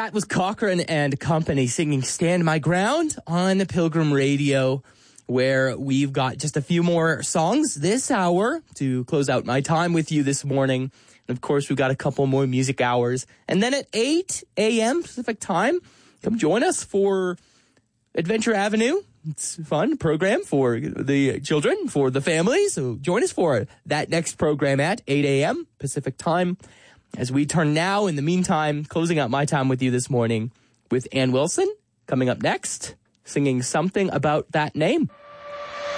That was Cochrane and Company singing Stand My Ground on Pilgrim Radio, where we've got just a few more songs this hour to close out my time with you this morning. And of course, we've got a couple more music hours. And then at 8 a.m. Pacific time, come join us for Adventure Avenue. It's a fun program for the children, for the family. So join us for that next program at 8 a.m. Pacific time. As we turn now, in the meantime, closing out my time with you this morning with Ann Wilson coming up next, singing Something About That Name.